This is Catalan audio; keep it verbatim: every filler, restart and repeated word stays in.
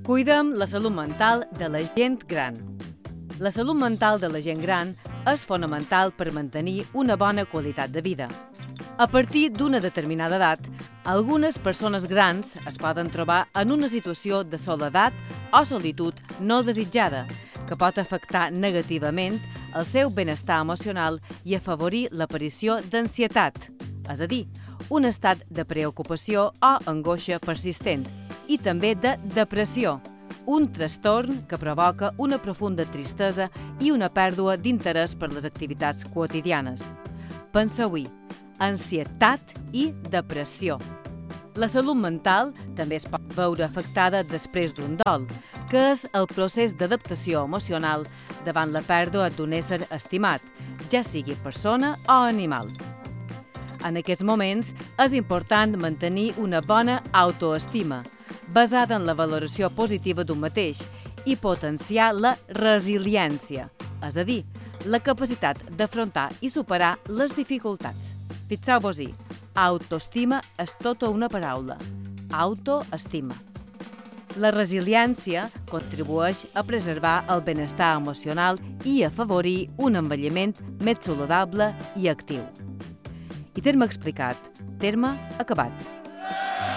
Cuidem la salut mental de la gent gran. La salut mental de la gent gran és fonamental per mantenir una bona qualitat de vida. A partir d'una determinada edat, algunes persones grans es poden trobar en una situació de soledat o solitud no desitjada, que pot afectar negativament el seu benestar emocional i afavorir l'aparició d'ansietat, és a dir, un estat de preocupació o angoixa persistent, i també de depressió, un trastorn que provoca una profunda tristesa i una pèrdua d'interès per les activitats quotidianes. Penseu-hi, ansietat i depressió. La salut mental també es pot veure afectada després d'un dol, que és el procés d'adaptació emocional davant la pèrdua d'un ésser estimat, ja sigui persona o animal. En aquests moments és important mantenir una bona autoestima, basada en la valoració positiva d'un mateix i potenciar la resiliència, és a dir, la capacitat d'afrontar i superar les dificultats. Fixeu-vos-hi, autoestima és tota una paraula, autoestima. La resiliència contribueix a preservar el benestar emocional i a afavorir un envelliment més saludable i actiu. I terme explicat, terme acabat.